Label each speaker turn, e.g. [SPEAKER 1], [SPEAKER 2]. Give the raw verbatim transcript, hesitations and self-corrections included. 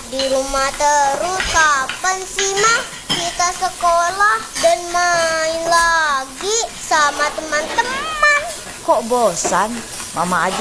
[SPEAKER 1] Di rumah terus, kapan sih mah kita sekolah dan main lagi sama teman-teman?
[SPEAKER 2] Kok bosan? Mama aja